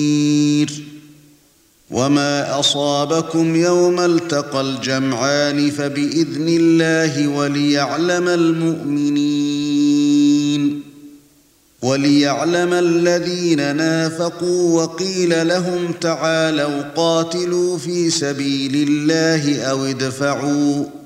وما أصابكم يوم التقى الجمعان فبإذن الله وليعلم الذين نافقوا وقيل لهم تعالوا قاتلوا في سبيل الله أو ادفعوا